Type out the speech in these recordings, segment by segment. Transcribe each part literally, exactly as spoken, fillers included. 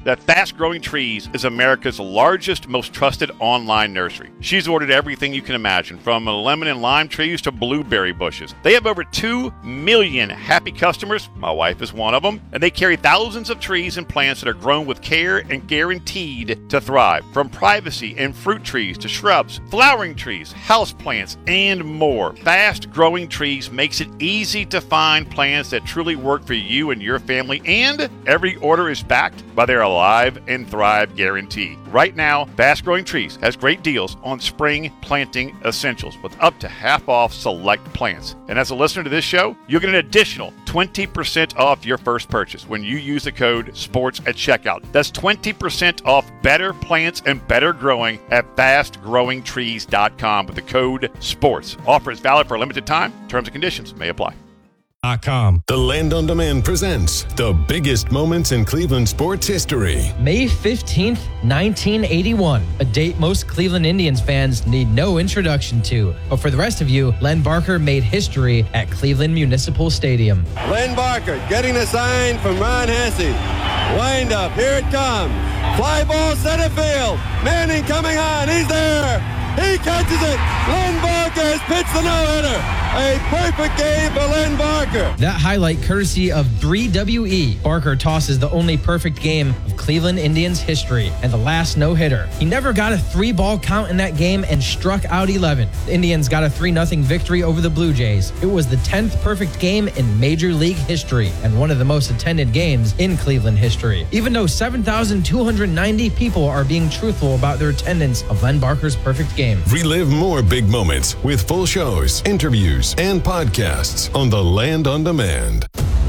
that Fast Growing Trees is America's largest, most trusted online nursery. She's ordered everything you can imagine, from lemon and lime trees to blueberry bushes. They have over two million happy customers. My wife is one of them. And they carry thousands of trees and plants that are grown with care and guaranteed to thrive. From privacy and fruit trees to shrubs, flowering trees, house plants, and more. Fast Growing Trees makes it easy to find plants that truly work for you and your family, and every order is backed by their Alive and Thrive guarantee. Right now, Fast Growing Trees has great deals on spring planting essentials with up to half off select plants. And as a listener to this show, you'll get an additional twenty percent off your first purchase when you use the code SPORTS at checkout. That's twenty percent off better plants and better growing at fast growing trees dot com with the code SPORTS. Offer is valid for a limited time. Terms and conditions may apply. The Land on Demand presents the biggest moments in Cleveland sports history. May fifteenth, nineteen eighty-one, a date most Cleveland Indians fans need no introduction to. But for the rest of you, Len Barker made history at Cleveland Municipal Stadium. Len Barker getting the sign from Ron Hesse. Wind up, here it comes. Fly ball center field. Manning coming on, he's there. He catches it. Len Barker has pitched the no-hitter. A perfect game for Len Barker. That highlight courtesy of three W E. Barker tosses the only perfect game of Cleveland Indians history and the last no-hitter. He never got a three-ball count in that game and struck out eleven. The Indians got a three nothing victory over the Blue Jays. It was the tenth perfect game in Major League history and one of the most attended games in Cleveland history. Even though seven thousand two hundred ninety people are being truthful about their attendance of Len Barker's perfect game. Relive more big moments with full shows, interviews, and podcasts on the Land on Demand.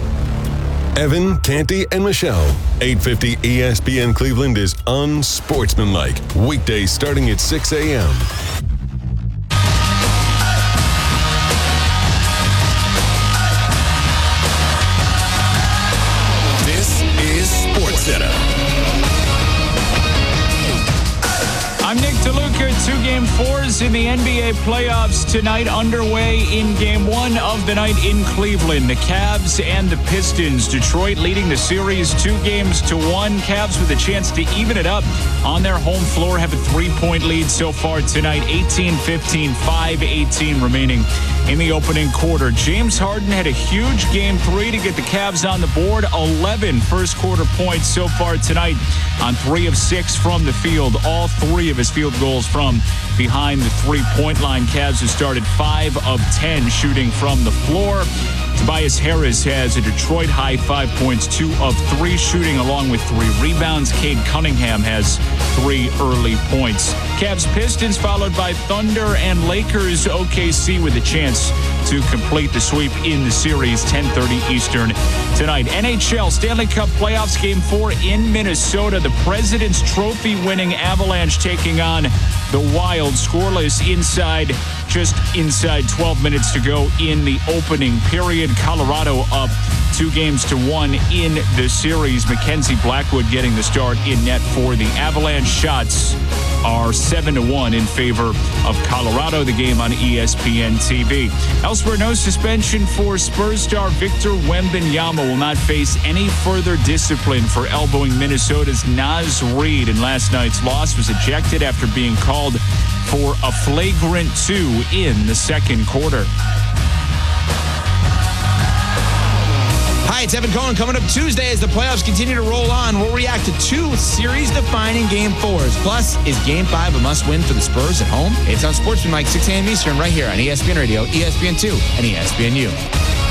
Evan, Canty, and Michelle. eight fifty E S P N Cleveland is unsportsmanlike. Weekdays starting at six a.m. This is SportsCenter. I'm Nick DeLuca. Two game fours in the N B A playoffs tonight, underway in game one of the night in Cleveland. The Cavs and the Pistons. Detroit leading the series two games to one. Cavs with a chance to even it up on their home floor. Have a three-point lead so far tonight. eighteen fifteen, five eighteen remaining in the opening quarter. James Harden had a huge game three to get the Cavs on the board. eleven first quarter points so far tonight on three of six from the field. All three of his field goals from behind the three-point line. Cavs have started five of ten shooting from the floor. Tobias Harris has a Detroit high five points, two of three shooting along with three rebounds. Cade Cunningham has three early points. Cavs Pistons followed by Thunder and Lakers. O K C with a chance to complete the sweep in the series, ten thirty Eastern tonight. N H L Stanley Cup Playoffs Game four in Minnesota. The President's Trophy winning Avalanche taking on the Wild. Scoreless inside, just inside twelve minutes to go in the opening period. Colorado up two games to one in the series. Mackenzie Blackwood getting the start in net for the Avalanche. Shots are seven to one in favor of Colorado. The game on E S P N T V. Elsewhere, no suspension for Spurs star Victor Wembanyama. Will not face any further discipline for elbowing Minnesota's Naz Reid. And last night's loss was ejected after being called for a flagrant two in the second quarter. Hi, it's Evan Cohen. Coming up Tuesday as the playoffs continue to roll on, we'll react to two series-defining Game fours. Plus, is Game five a must-win for the Spurs at home? It's on Sportsman six a.m. Eastern right here on E S P N Radio, E S P N two, and E S P N U.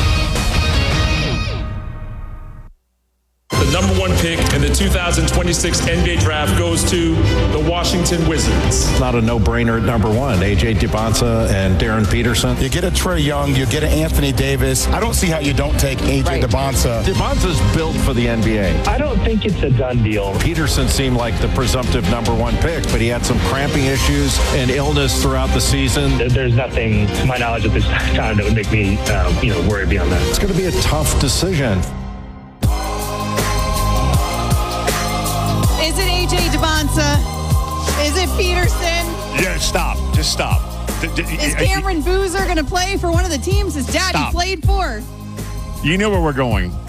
The number one pick in the two thousand twenty-six N B A draft goes to the Washington Wizards. It's not a no-brainer at number one. A J DeBonsa and Darren Peterson. You get a Trae Young, you get an Anthony Davis. I don't see how you don't take A J right. DeBonsa. DeBonsa's built for the N B A. I don't think it's a done deal. Peterson seemed like the presumptive number one pick, but he had some cramping issues and illness throughout the season. There's nothing, to my knowledge, at this time that would make me, uh, you know, worry beyond that. It's going to be a tough decision. Is it A J DeBonsa? Is it Peterson? Yeah, stop. Just stop. Is Cameron Boozer going to play for one of the teams his daddy stop. played for? You know where we're going.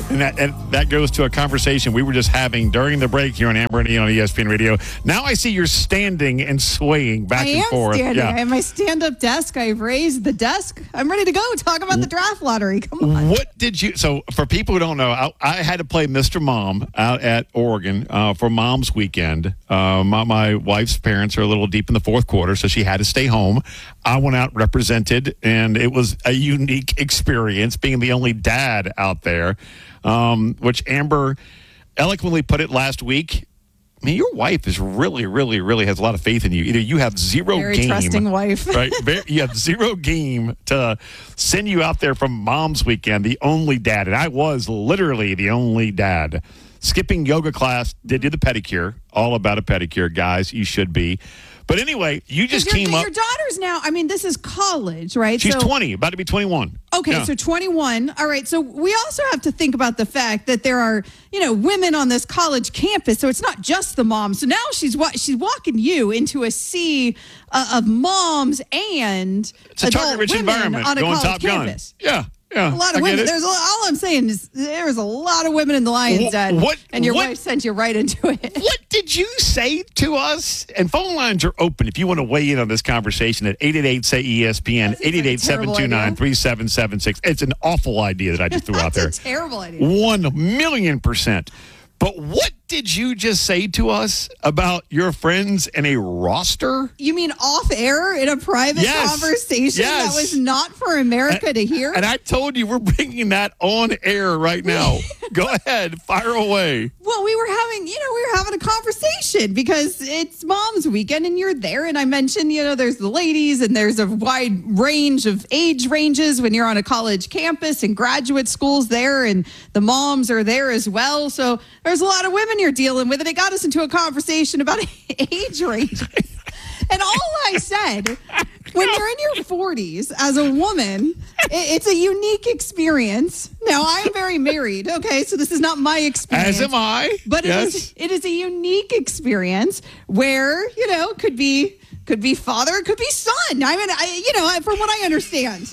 And that, and that goes to a conversation we were just having during the break here on Amber and Ian on E S P N Radio. Now I see you're standing and swaying back I and am forth. standing. Yeah. I have my stand-up desk. I've raised the desk. I'm ready to go. Talk about the draft lottery. Come on. What did you? So for people who don't know, I, I had to play Mister Mom out at Oregon uh, for Mom's Weekend. Uh, my, my wife's parents are a little deep in the fourth quarter, so she had to stay home. I went out represented, and it was a unique experience being the only dad out there, um, which Amber eloquently put it last week. I mean, your wife is really, really, really has a lot of faith in you. Either you have zero Very game. trusting wife. Right? You have zero game to send you out there from Mom's Weekend, the only dad. And I was literally the only dad. Skipping yoga class, did do the pedicure. All about a pedicure, guys. You should be. But anyway, you just your, came up. Your daughter's now, I mean, this is college, right? She's so, twenty, about to be twenty-one. Okay, Yeah. so twenty-one. All right, so we also have to think about the fact that there are, you know, women on this college campus. So it's not just the moms. So now she's wa- she's walking you into a sea uh, of moms and It's a adult target-rich women environment. on a Going college Top Gun. campus. Yeah. Yeah, A lot I of get women. it. There's a, all I'm saying is there's a lot of women in the Lions Wh- Den, what- and your what- wife sent you right into it. What did you say to us? And phone lines are open if you want to weigh in on this conversation at eight eight eight, S A Y, E S P N, eight eight eight, seven two nine, three seven seven six. It's an awful idea that I just threw out there. That's a terrible idea. One million percent. But what did you just say to us about your friends and a roster? You mean off air in a private Yes. conversation Yes. that was not for America to hear? And I told you we're bringing that on air right now. Go ahead, fire away. Well, we were having, you know, we were having a conversation because it's Mom's Weekend and you're there. And I mentioned, you know, there's the ladies and there's a wide range of age ranges when you're on a college campus and graduate schools there. And the moms are there as well. So there's a lot of women you're dealing with. And it got us into a conversation about age ranges. And all I said, when you're in your forties as a woman, it, it's a unique experience. Now, I am very married, okay? So this is not my experience. As am I. But Yes. it is it is a unique experience where, you know, could be could be father, it could be son. I mean, I, you know, I- from what I understand.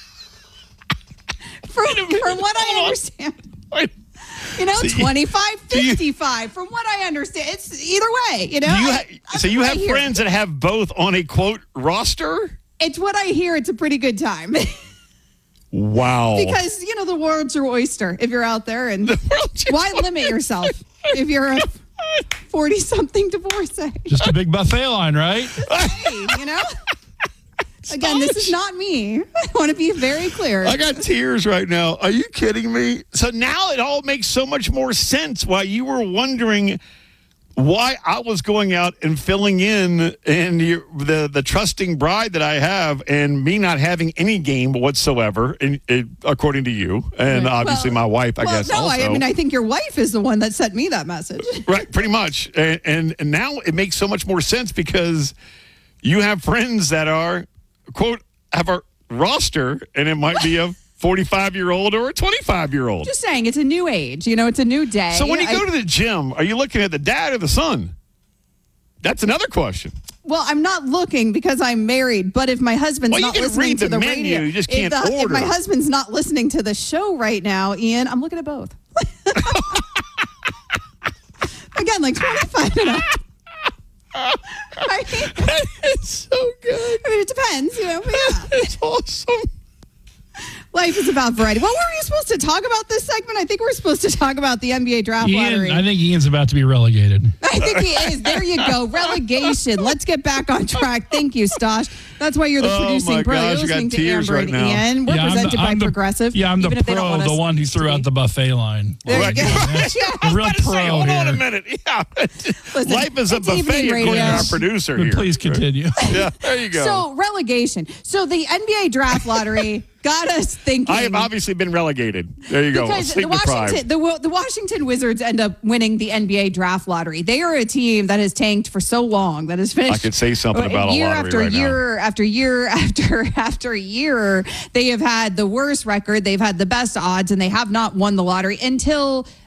from, from what I understand. Wait. You know, So you- twenty-five, do you- fifty-five. From what I understand, it's either way, you know. Do you I- ha- that's so you what I have hear. friends that have both on a, quote, roster? It's what I hear. It's a pretty good time. Wow. Because, you know, the world's your oyster if you're out there. And why limit yourself if you're a forty-something divorcee? Just a big buffet line, right? Hey, you know? Again, this is not me. I want to be very clear. I got tears right now. Are you kidding me? So now it all makes so much more sense why you were wondering why I was going out and filling in and your, the the trusting bride that I have and me not having any game whatsoever, in, in, according to you. And obviously Well- my wife, I well, guess, no, also. I, I mean, I think your wife is the one that sent me that message. Right, pretty much. And, and and now it makes so much more sense because you have friends that are, quote, have a roster, and it might be a forty-five-year-old or a twenty-five-year-old. Just saying, it's a new age. You know, it's a new day. So when you I- go to the gym, are you looking at the dad or the son? That's another question. Well, I'm not looking because I'm married, but if my husband's Well, you not can listening read to the the menu, radio, you just if can't the- if order. my husband's not listening to the show right now, Ian, I'm looking at both. Again, like twenty-five and up. I mean, That is so good. I mean, it depends, you know. But yeah. It's awesome. Life is about variety. What were you supposed to talk about this segment? I think we're supposed to talk about the N B A draft Ian, lottery. I think Ian's about to be relegated. I think he is. There you go. Relegation. Let's get back on track. Thank you, Stosh. That's why you're the Oh, producing my pro. gosh, You're I got listening to tears Amber right and now. Ian. We're Yeah, I'm the- presented by I'm the- Progressive. Yeah, I'm the even if they don't pro, want the us one who threw to out be. the buffet line. There you Right. go. That's Yeah. the real I was about to pro say, hold on a here. minute. Yeah. Listen, Life is a it's evening buffet, according to radio. our producer But here. please continue. Yeah, there you go. So relegation. So the N B A draft lottery got us thinking. I have obviously been relegated. There you go. Because the Sleep deprived. Washington, the, Wa- the Washington Wizards end up winning the N B A draft lottery. They are a team that has tanked for so long, that has finished. I could say something about a year lottery after right now. year after year after after year. They have had the worst record. They've had the best odds, and they have not won the lottery until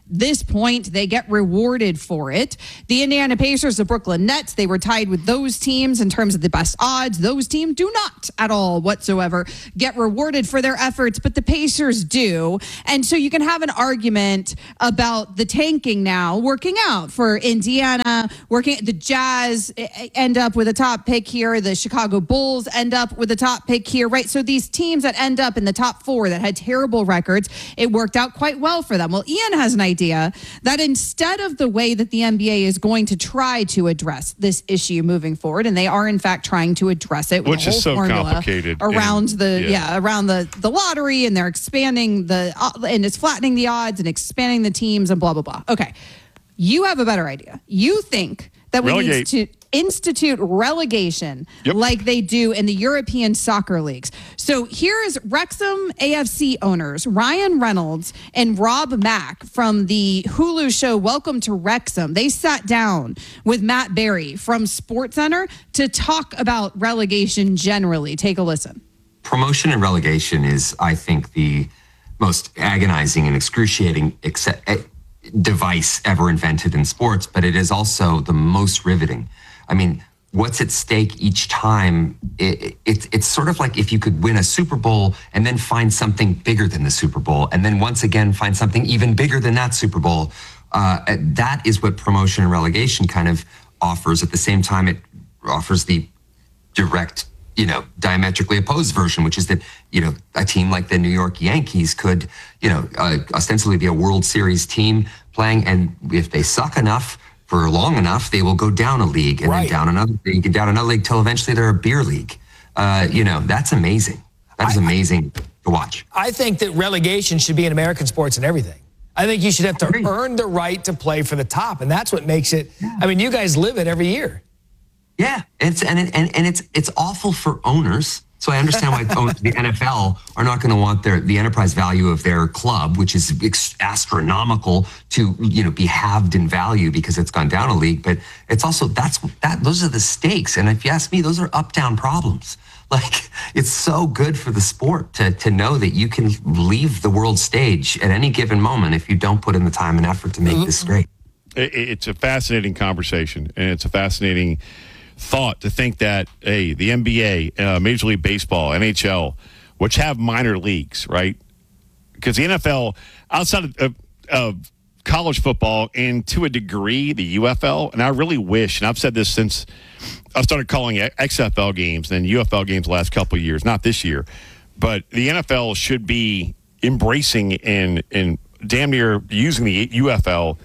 this point. They get rewarded for it. The Indiana Pacers, the Brooklyn Nets, they were tied with those teams in terms of the best odds. Those teams do not at all whatsoever get rewarded for their efforts, but the Pacers do. And so you can have an argument about the tanking now working out for Indiana, working the Jazz end up with a top pick here. The Chicago Bulls end up with a top pick here, right? So these teams that end up in the top four that had terrible records, it worked out quite well for them. Well, Ian has an idea that instead of the way that the N B A is going to try to address this issue moving forward, and they are in fact trying to address it, with which a whole is so formula complicated around and, the yeah. yeah around the the lottery, and they're expanding the uh, and it's flattening the odds and expanding the teams and blah blah blah. Okay, you have a better idea. You think that we Relegate. need to institute relegation yep. like they do in the European soccer leagues. So here's Wrexham A F C owners Ryan Reynolds and Rob Mack from the Hulu show Welcome to Wrexham. They sat down with Matt Berry from SportsCenter to talk about relegation generally. Take a listen. Promotion and relegation is, I think, the most agonizing and excruciating except, uh, device ever invented in sports, but it is also the most riveting. I mean, what's at stake each time? It, it, it's sort of like if you could win a Super Bowl and then find something bigger than the Super Bowl, and then once again find something even bigger than that Super Bowl. Uh, that is what promotion and relegation kind of offers. At the same time, it offers the direct, you know, diametrically opposed version, which is that, you know, a team like the New York Yankees could, you know, uh, ostensibly be a World Series team playing, and if they suck enough for long enough, they will go down a league and right. then down another league and down another league till eventually they're a beer league. Uh, you know, that's amazing. That is amazing I, to watch. I think that relegation should be in American sports and everything. I think you should have to earn the right to play for the top, and that's what makes it. Yeah. I mean, you guys live it every year. Yeah, it's and it, and and it's it's awful for owners. So I understand why the N F L are not going to want their the enterprise value of their club, which is astronomical, to you know be halved in value because it's gone down a league. But it's also that's that those are the stakes, and if you ask me, those are up down problems. Like, it's so good for the sport to to know that you can leave the world stage at any given moment if you don't put in the time and effort to make mm-hmm. this straight. It's a fascinating conversation, and it's a fascinating thought to think that, hey, the N B A, uh, Major League Baseball, N H L, which have minor leagues, right? Because the N F L, outside of, of, of college football and to a degree the U F L, and I really wish, and I've said this since I started calling X F L games and U F L games the last couple of years, not this year, but the N F L should be embracing and, and damn near using the U F L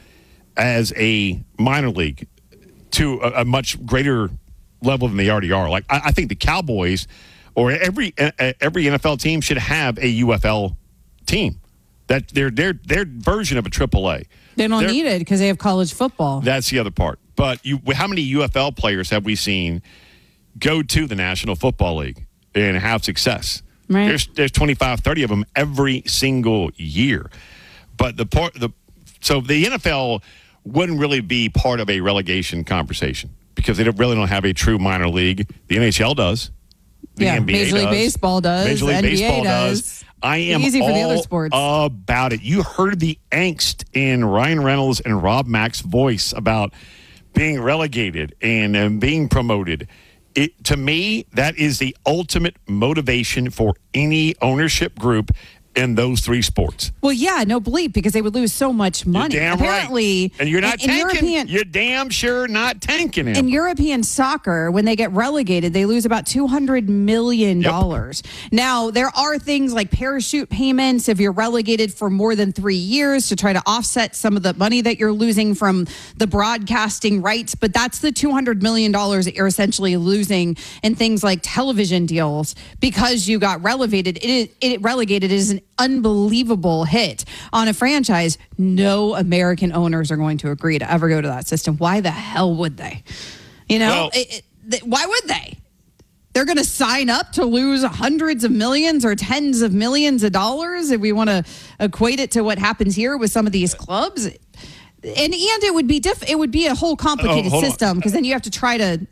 as a minor league to a, a much greater level than they already are. Like, I, I think the Cowboys or every uh, every N F L team should have a U F L team. That they're their their version of a triple A. They don't they're, need it because they have college football. That's the other part. But you, how many U F L players have we seen go to the National Football League and have success? Right. There's there's twenty-five, thirty of them every single year. But the part the so the N F L wouldn't really be part of a relegation conversation because they don't, really don't have a true minor league. The N H L does. The yeah, N B A Major League does. Baseball does. Major League N B A Baseball does. does. I am easy for all the other sports. about it. You heard the angst in Ryan Reynolds and Rob Mack's voice about being relegated and um, being promoted. It, to me, that is the ultimate motivation for any ownership group in those three sports. Well, yeah, no bleep, because they would lose so much money. You're damn Apparently, right. And you're not in, in tanking. European, you're damn sure not tanking him. In European soccer, when they get relegated, they lose about two hundred million dollars. Yep. Now, there are things like parachute payments if you're relegated for more than three years to try to offset some of the money that you're losing from the broadcasting rights. But that's the two hundred million dollars that you're essentially losing in things like television deals because you got relegated. It, is, it relegated is an unbelievable hit on a franchise. No American owners are going to agree to ever go to that system. Why the hell would they? You know, well, it, it, why would they? They're going to sign up to lose hundreds of millions or tens of millions of dollars if we want to equate it to what happens here with some of these clubs. And and it would be diff- it would be a whole complicated oh, system because then you have to try to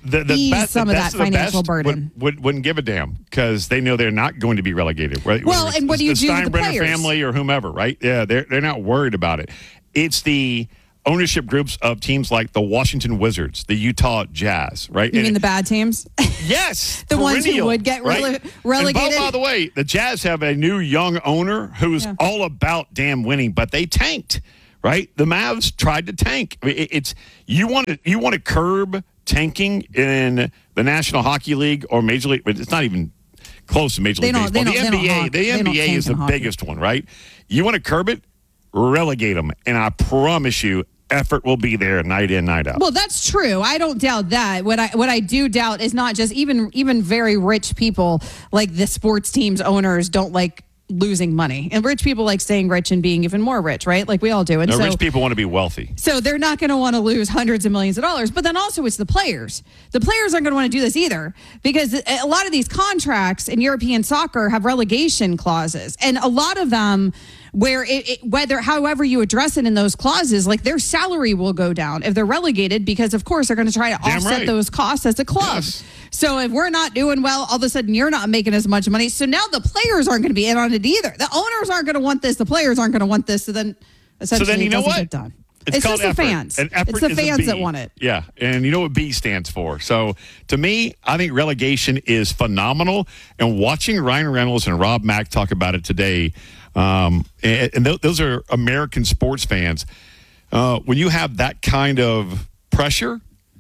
the, the ease best, some the of best that financial best burden. Would, would, wouldn't give a damn because they know they're not going to be relegated. Right? Well, Whether and what it's do you the do with the Steinbrenner players? family or whomever, right? Yeah, they're they're not worried about it. It's the ownership groups of teams like the Washington Wizards, the Utah Jazz, right? You and mean the bad teams? Yes. The ones who perennial, would get right? rele- relegated? And by, by the way, the Jazz have a new young owner who's Yeah. all about damn winning, but they tanked, right? The Mavs tried to tank. I mean, it- it's you want to you want to curb tanking in the National Hockey League or Major League, but it's not even close to Major They League don't- they Baseball. The don't- they N B A, don't hoc- the they don't N B A tank is in the hockey. biggest one, right? You want to curb it, relegate them, and I promise you, effort will be there night in, night out. Well, that's true. I don't doubt that. What I what I do doubt is not just even even very rich people like the sports teams owners don't like losing money, and rich people like staying rich and being even more rich, right? Like we all do. And no, so rich people want to be wealthy. So they're not going to want to lose hundreds of millions of dollars. But then also it's the players. The players aren't going to want to do this either because a lot of these contracts in European soccer have relegation clauses. And a lot of them where it, it whether however you address it in those clauses, like their salary will go down if they're relegated because of course they're going to try to Damn offset right. those costs as a club. Yes. So if we're not doing well, all of a sudden you're not making as much money. So now the players aren't going to be in on it either. The owners aren't going to want this. The players aren't going to want this. So then essentially So then you it know doesn't what? get done. It's, It's called just the effort. fans. And effort It's the is a fans that B. want it. Yeah, and you know what B stands for. So to me, I think relegation is phenomenal. And watching Ryan Reynolds and Rob Mack talk about it today, um, and, and th- those are American sports fans. Uh, when you have that kind of pressure,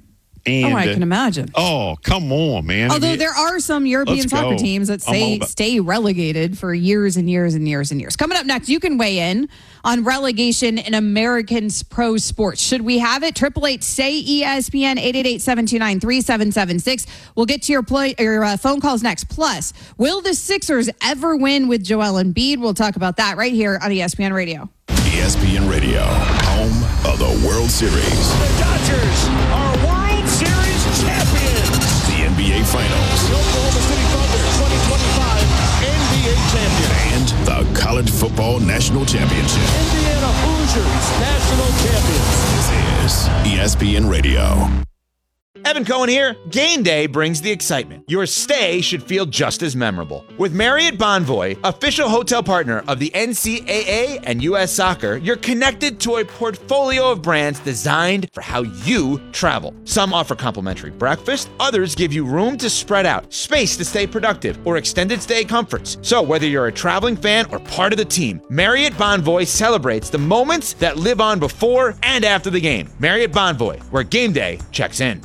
and Oh, I can imagine. Oh, come on, man! Although I mean, there are some European let's soccer go. teams that I'm all say about- stay relegated for years and years and years and years. Coming up next, you can weigh in on relegation in American pro sports. Should we have it? Triple eight say E S P N eight eight eight seven two nine three seven seven six. We'll get to your play your uh, phone calls next. Plus, will the Sixers ever win with Joel Embiid? We'll talk about that right here on E S P N Radio. E S P N Radio, home of the World Series. The Dodgers are World Series champions. The N B A Finals. The Oklahoma City Thunder twenty twenty-five N B A champions. And the College Football National Championship. Indiana Hoosiers national champions. This is E S P N Radio. Evan Cohen here. Game day brings the excitement. Your stay should feel just as memorable. With Marriott Bonvoy, official hotel partner of the N C double A and U S Soccer, you're connected to a portfolio of brands designed for how you travel. Some offer complimentary breakfast, others give you room to spread out, space to stay productive, or extended stay comforts. So whether you're a traveling fan or part of the team, Marriott Bonvoy celebrates the moments that live on before and after the game. Marriott Bonvoy, where game day checks in.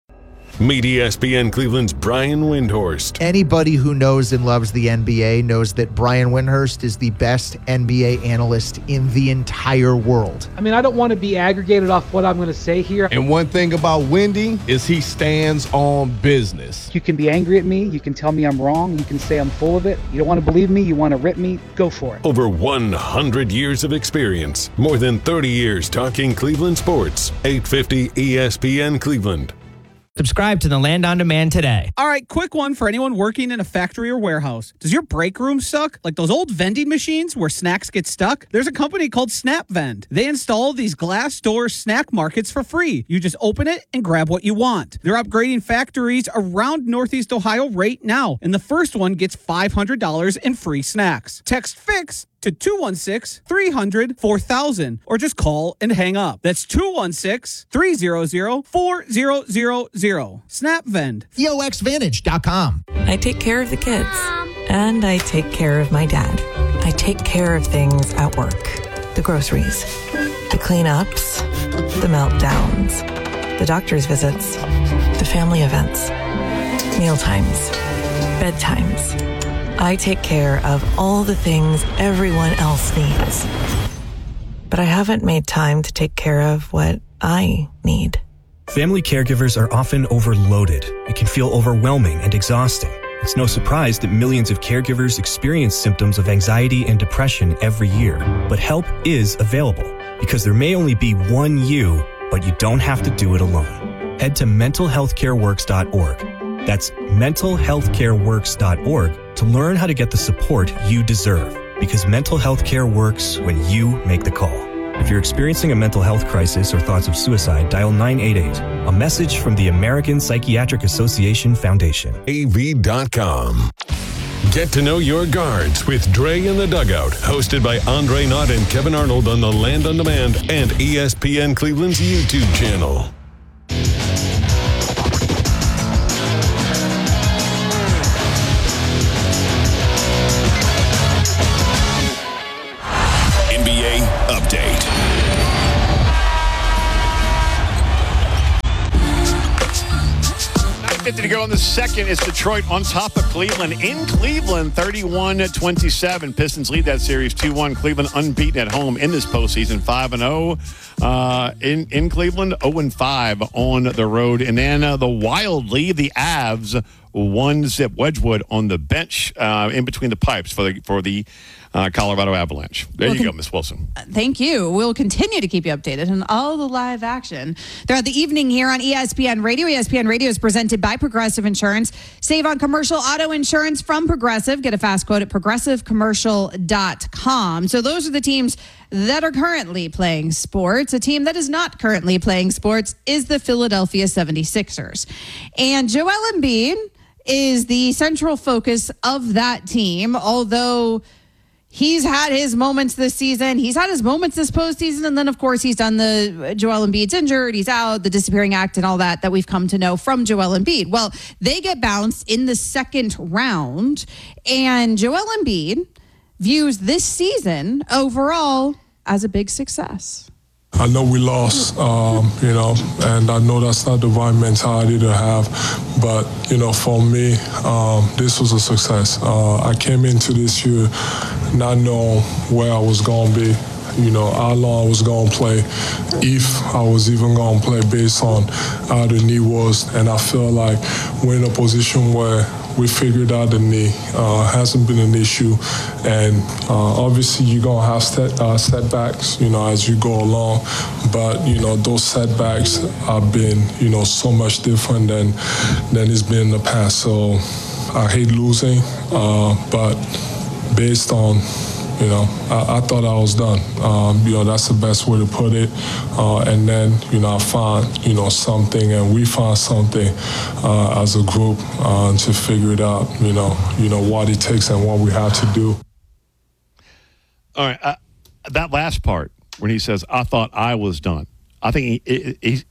Meet E S P N Cleveland's Brian Windhorst. Anybody who knows and loves the N B A knows that Brian Windhorst is the best N B A analyst in the entire world. I mean, I don't want to be aggregated off what I'm going to say here. And one thing about Wendy is he stands on business. You can be angry at me. You can tell me I'm wrong. You can say I'm full of it. You don't want to believe me. You want to rip me. Go for it. Over one hundred years of experience. More than thirty years talking Cleveland sports. eight fifty E S P N Cleveland. Subscribe to the Land on Demand today. All right, quick one for anyone working in a factory or warehouse. Does your break room suck? Like those old vending machines where snacks get stuck? There's a company called SnapVend. They install these glass door snack markets for free. You just open it and grab what you want. They're upgrading factories around Northeast Ohio right now, and the first one gets five hundred dollars in free snacks. Text FIX to two one six, three hundred, four thousand or just call and hang up. That's two one six, three hundred, four thousand. SnapVend. E O X Vantage dot com. I take care of the kids, and I take care of my dad. I take care of things at work. The groceries, the cleanups, the meltdowns, the doctor's visits, the family events, mealtimes, bedtimes. I take care of all the things everyone else needs. But I haven't made time to take care of what I need. Family caregivers are often overloaded. It can feel overwhelming and exhausting. It's no surprise that millions of caregivers experience symptoms of anxiety and depression every year. But help is available, because there may only be one you, but you don't have to do it alone. Head to mental health care works dot org. That's mental health care works dot org to learn how to get the support you deserve, because mental health care works when you make the call. If you're experiencing a mental health crisis or thoughts of suicide, dial nine eight eight. A message from the American Psychiatric Association Foundation. A V dot com. Get to know your guards with Dre in the Dugout, hosted by Andre Knott and Kevin Arnold on the Land on Demand and E S P N Cleveland's YouTube channel. N B A Update. fifty to go in the second. It's Detroit on top of Cleveland in Cleveland, thirty-one twenty-seven. Pistons lead that series two one. Cleveland unbeaten at home in this postseason, five and oh uh, in in Cleveland, oh and five on the road. And then uh, the Wild lead the Avs one zip. Wedgwood on the bench uh, in between the pipes for the for the uh, Colorado Avalanche. There well, you go, Miss Wilson. Thank you. We'll continue to keep you updated on all the live action throughout the evening here on E S P N Radio. E S P N Radio is presented by Progressive Insurance. Save on commercial auto insurance from Progressive. Get a fast quote at progressive commercial dot com. So those are the teams that are currently playing sports. A team that is not currently playing sports is the Philadelphia seventy-sixers. And Joel Embiid is the central focus of that team, although he's had his moments this season. He's had his moments this postseason. And then, of course, he's done the Joel Embiid's injured. He's out, the disappearing act and all that that we've come to know from Joel Embiid. Well, they get bounced in the second round. And Joel Embiid views this season overall as a big success. I know we lost, um, you know, and I know that's not the right mentality to have. But, you know, for me, um, this was a success. Uh, I came into this year not knowing where I was going to be, you know, how long I was going to play, if I was even going to play based on how the knee was. And I feel like we're in a position where we figured out the knee. Uh, hasn't been an issue. And uh, obviously you're going to have set, uh, setbacks, you know, as you go along. But, you know, those setbacks have been, you know, so much different than, than it's been in the past. So I hate losing, uh, but based on, you know, I, I thought I was done. Um, you know, that's the best way to put it. Uh, and then, you know, I found, you know, something, and we found something uh, as a group uh, to figure it out, you know, you know, what it takes and what we have to do. All right. Uh, that last part, when he says, I thought I was done, I think he, he, he,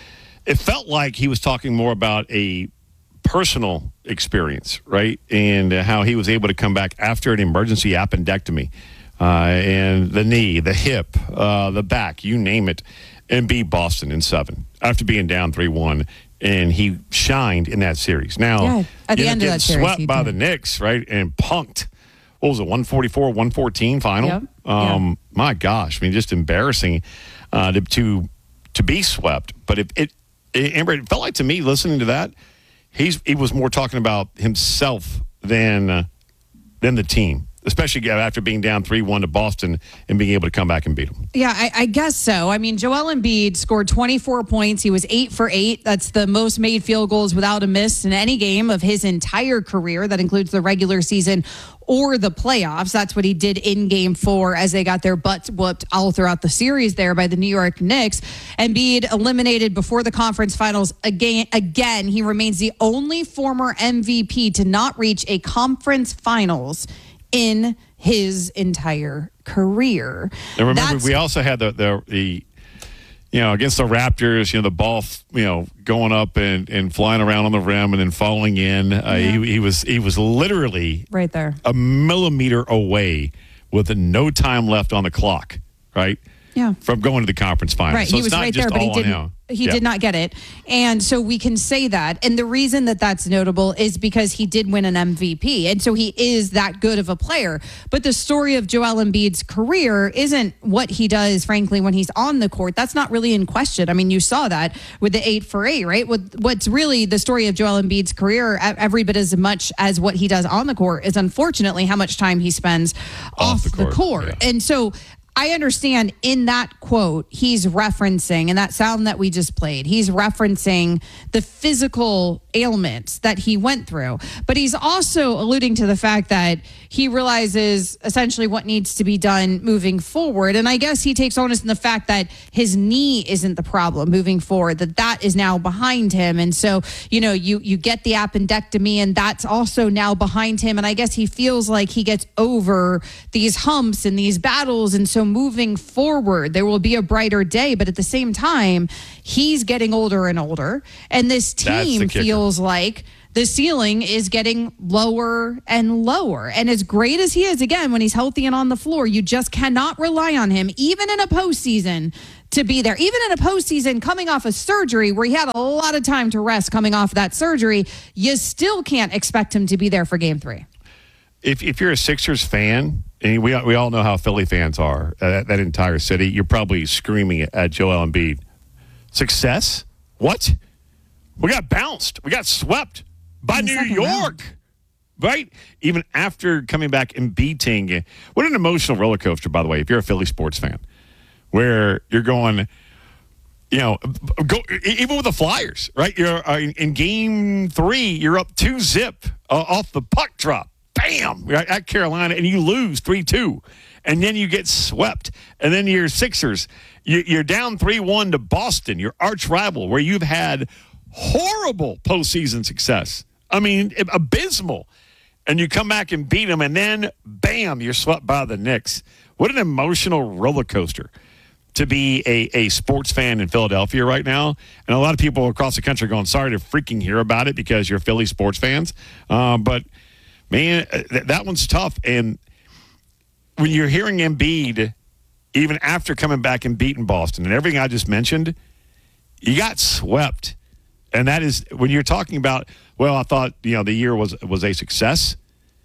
it felt like he was talking more about a personal experience, right? And uh, how he was able to come back after an emergency appendectomy, uh, and the knee, the hip, uh, the back, you name it, and beat Boston in seven after being down three one, and he shined in that series. Now, yeah, at the end of that series, swept by the Knicks, right, and punked. What was it, one forty-four one fourteen final? Yep. Um, yeah. My gosh, I mean, just embarrassing uh, to, to to be swept. But it, it, it, Amber, it felt like to me, listening to that, He's he was more talking about himself than uh, than the team, especially after being down three one to Boston and being able to come back and beat them. Yeah, I, I guess so. I mean, Joel Embiid scored twenty-four points. He was eight for eight. That's the most made field goals without a miss in any game of his entire career. That includes the regular season or the playoffs. That's what he did in game four as they got their butts whooped all throughout the series there by the New York Knicks. Embiid eliminated before the conference finals again. Again, he remains the only former M V P to not reach a conference finals in his entire career. And remember, That's, we also had the, the, the, you know, against the Raptors, you know, the ball, you know, going up and, and flying around on the rim and then falling in. Uh, yeah. he, he was he was literally right there, a millimeter away with no time left on the clock, right? Yeah. From going to the conference finals. Right, So he it's was not right just there, but he all on didn't. him. He Yeah. did not get it. And so we can say that. And the reason that that's notable is because he did win an M V P. And so he is that good of a player. But the story of Joel Embiid's career isn't what he does, frankly, when he's on the court. That's not really in question. I mean, you saw that with the eight for eight, right? What, what's really the story of Joel Embiid's career, every bit as much as what he does on the court, is unfortunately how much time he spends off, off the court. The court. Yeah. And so I understand in that quote, he's referencing, and that sound that we just played, he's referencing the physical ailments that he went through. But he's also alluding to the fact that he realizes essentially what needs to be done moving forward. And I guess he takes onus in the fact that his knee isn't the problem moving forward, that that is now behind him. And so, you know, you, you get the appendectomy, and that's also now behind him. And I guess he feels like he gets over these humps and these battles. And so moving forward, there will be a brighter day. But at the same time, he's getting older and older. And this team feels like the ceiling is getting lower and lower. And as great as he is, again, when he's healthy and on the floor, you just cannot rely on him, even in a postseason, to be there. Even in a postseason, coming off a surgery where he had a lot of time to rest coming off that surgery, you still can't expect him to be there for game three. If if you're a Sixers fan, and we we all know how Philly fans are, uh, that, that entire city, you're probably screaming at Joel Embiid. Success? What? We got bounced. We got swept by New York, round. Right? Even after coming back and beating. What an emotional roller coaster, by the way, if you're a Philly sports fan, where you're going, you know, go even with the Flyers, right? You're uh, in, in game three, you're up two zip uh, off the puck drop. Bam! Right, at Carolina, and you lose three two. And then you get swept. And then your Sixers, you, you're down three one to Boston, your arch rival, where you've had horrible postseason success. I mean, abysmal. And you come back and beat them, and then, bam, you're swept by the Knicks. What an emotional roller coaster to be a, a sports fan in Philadelphia right now. And a lot of people across the country are going, sorry to freaking hear about it because you're Philly sports fans. Uh, but, man, th- that one's tough. And when you're hearing Embiid, even after coming back and beating Boston and everything I just mentioned, you got swept. And that is, when you're talking about, well, I thought, you know, the year was was a success.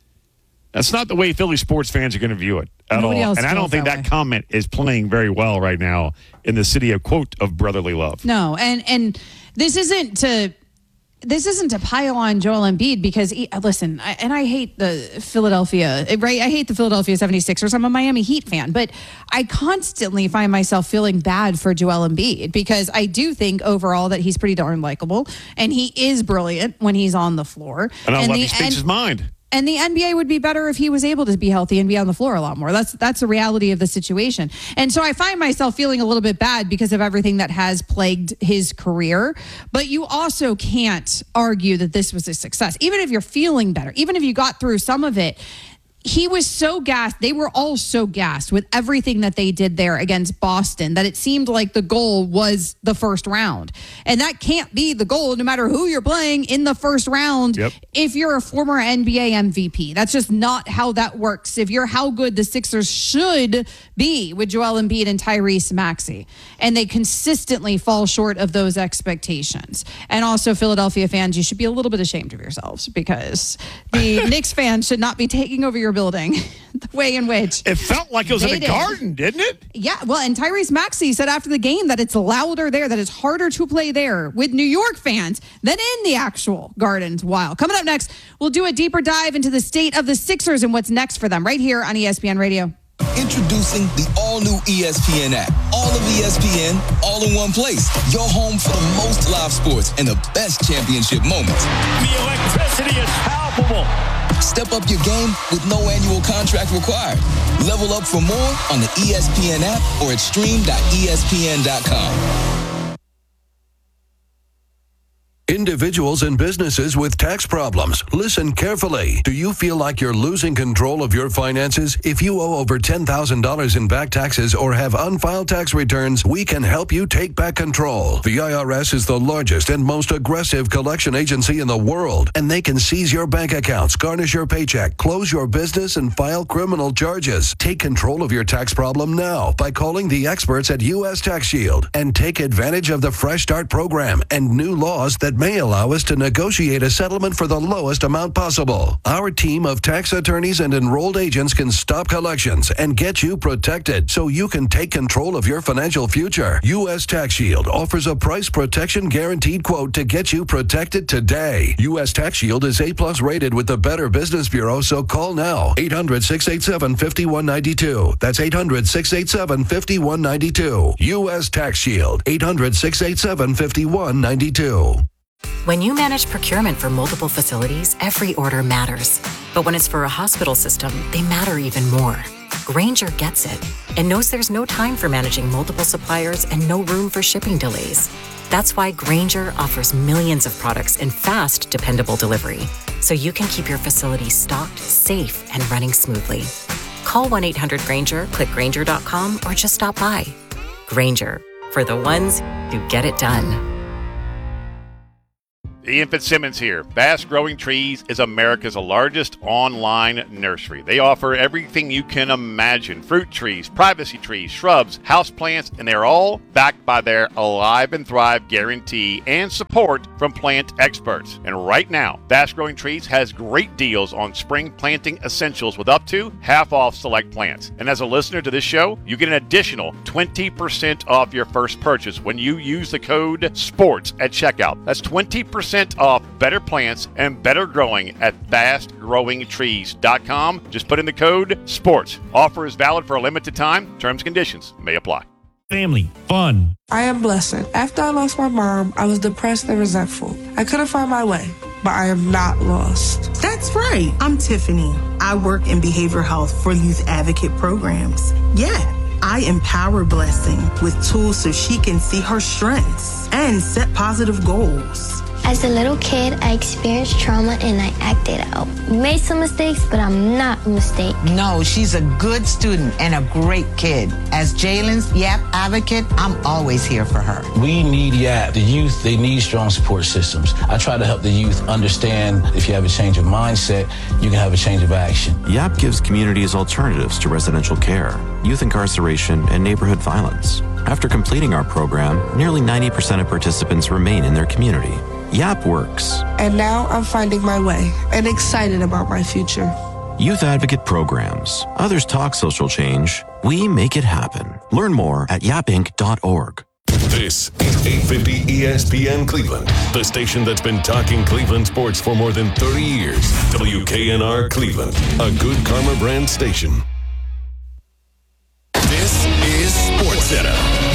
That's not the way Philly sports fans are going to view it at Nobody all. else And I don't feels think that that way. comment is playing very well right now in the city of, quote, of brotherly love. No, and and this isn't to this isn't to pile on Joel Embiid because he, listen, I, and I hate the Philadelphia, right? I hate the Philadelphia seventy-sixers. I'm a Miami Heat fan, but I constantly find myself feeling bad for Joel Embiid because I do think overall that he's pretty darn likable and he is brilliant when he's on the floor. And I and love the, he speaks and, his mind. And the N B A would be better if he was able to be healthy and be on the floor a lot more. That's that's the reality of the situation. And so I find myself feeling a little bit bad because of everything that has plagued his career. But you also can't argue that this was a success. Even if you're feeling better, even if you got through some of it, he was so gassed. They were all so gassed with everything that they did there against Boston that it seemed like the goal was the first round. And that can't be the goal no matter who you're playing in the first round. Yep. If you're a former N B A M V P, that's just not how that works. If you're how good the Sixers should be with Joel Embiid and Tyrese Maxey, and they consistently fall short of those expectations. And also, Philadelphia fans, you should be a little bit ashamed of yourselves because the Knicks fans should not be taking over your building the way in which It felt like it was in they the did. Garden, didn't it? Yeah, well, and Tyrese Maxey said after the game that it's louder there, that it's harder to play there with New York fans than in the actual Gardens. Wow. Coming up next, we'll do a deeper dive into the state of the Sixers and what's next for them right here on E S P N Radio. Introducing the all-new E S P N app. All of E S P N, all in one place. Your home for the most live sports and the best championship moments. The electricity is palpable. Step up your game with no annual contract required. Level up for more on the E S P N app or at stream dot E S P N dot com. Individuals and businesses with tax problems, listen carefully. Do you feel like you're losing control of your finances? If you owe over ten thousand dollars in back taxes or have unfiled tax returns, we can help you take back control. The I R S is the largest and most aggressive collection agency in the world, and they can seize your bank accounts, garnish your paycheck, close your business, and file criminal charges. Take control of your tax problem now by calling the experts at U S Tax Shield and take advantage of the Fresh Start program and new laws that may allow us to negotiate a settlement for the lowest amount possible. Our team of tax attorneys and enrolled agents can stop collections and get you protected so you can take control of your financial future. U S Tax Shield offers a price protection guaranteed quote to get you protected today. U S Tax Shield is A plus rated with the Better Business Bureau, so call now. eight hundred, six eight seven, five one nine two. That's eight hundred, six eight seven, five one nine two. U S Tax Shield. eight hundred, six eight seven, five one nine two. When you manage procurement for multiple facilities, every order matters. But when it's for a hospital system, they matter even more. Grainger gets it and knows there's no time for managing multiple suppliers and no room for shipping delays. That's why Grainger offers millions of products in fast, dependable delivery, so you can keep your facility stocked, safe, and running smoothly. Call one eight hundred Grainger, click Grainger dot com, or just stop by. Grainger, for the ones who get it done. Ian Fitzsimmons here. Fast Growing Trees is America's largest online nursery. They offer everything you can imagine. Fruit trees, privacy trees, shrubs, houseplants, and they're all backed by their Alive and Thrive guarantee and support from plant experts. And right now, Fast Growing Trees has great deals on spring planting essentials with up to half off select plants. And as a listener to this show, you get an additional twenty percent off your first purchase when you use the code SPORTS at checkout. That's twenty percent off better plants and better growing at fast growing trees dot com. Just put in the code SPORTS. Offer is valid for a limited time. Terms and conditions may apply. Family, fun. I am blessed. After I lost my mom, I was depressed and resentful. I couldn't find my way, but I am not lost. That's right. I'm Tiffany. I work in behavioral health for youth advocate programs. Yeah. I empower Blessing with tools so she can see her strengths and set positive goals. As a little kid, I experienced trauma and I acted out. Made some mistakes, but I'm not a mistake. No, she's a good student and a great kid. As Jalen's YAP advocate, I'm always here for her. We need YAP. The youth, they need strong support systems. I try to help the youth understand if you have a change of mindset, you can have a change of action. YAP gives communities alternatives to residential care, youth incarceration, and neighborhood violence. After completing our program, nearly ninety percent of participants remain in their community. YAP works. And now I'm finding my way and excited about my future. Youth Advocate Programs. Others talk social change. We make it happen. Learn more at yap inc dot org. This is eight fifty E S P N Cleveland, the station that's been talking Cleveland sports for more than thirty years. W K N R Cleveland, a Good Karma brand station. This is SportsCenter.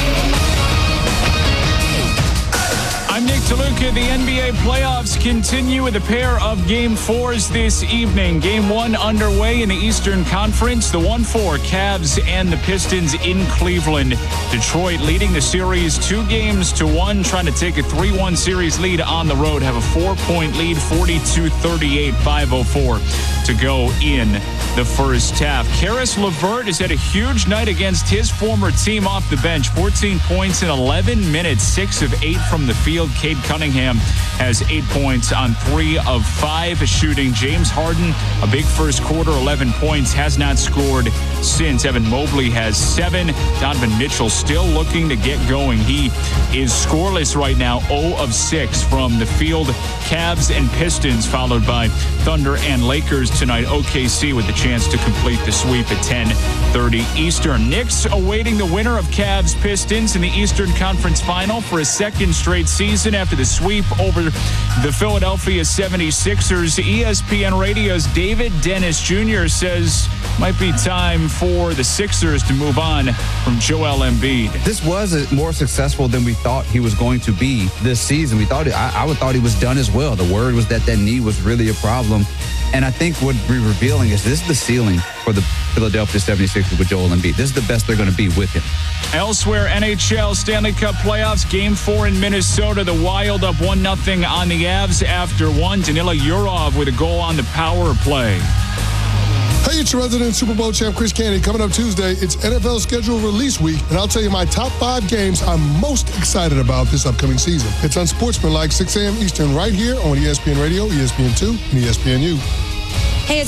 I'm Nick DeLuca. The N B A playoffs continue with a pair of Game fours this evening. Game one underway in the Eastern Conference. The one four Cavs and the Pistons in Cleveland. Detroit leading the series two games to one, trying to take a three one series lead on the road. Have a four-point lead, forty-two thirty-eight, five oh four to go in the first half. Karis LeVert has had a huge night against his former team off the bench. fourteen points in eleven minutes, six of eight from the field. Cade Cunningham has eight points on three of five shooting. James Harden, a big first quarter, eleven points, has not scored since. Evan Mobley has seven. Donovan Mitchell still looking to get going. He is scoreless right now, zero of six from the field. Cavs and Pistons followed by Thunder and Lakers tonight. O K C with the chance to complete the sweep at ten thirty Eastern. Knicks awaiting the winner of Cavs Pistons in the Eastern Conference Final for a second straight season after the sweep over the Philadelphia seventy-sixers. E S P N Radio's David Dennis Junior says might be time for the Sixers to move on from Joel Embiid. This was more successful than we thought he was going to be this season. We thought, I, I would thought he was done as well. The word was that that knee was really a problem. And I think what we're revealing is this is the ceiling for the Philadelphia seventy-sixers with Joel Embiid. This is the best they're going to be with him. Elsewhere, N H L Stanley Cup playoffs, Game four in Minnesota. The Wild up one nothing on the Avs after one. Danila Yurov with a goal on the power play. Hey, it's your resident Super Bowl champ, Chris Candy. Coming up Tuesday, it's N F L schedule release week, and I'll tell you my top five games I'm most excited about this upcoming season. It's Unsportsmanlike, six a.m. Eastern, right here on E S P N Radio, E S P N two, and E S P N U.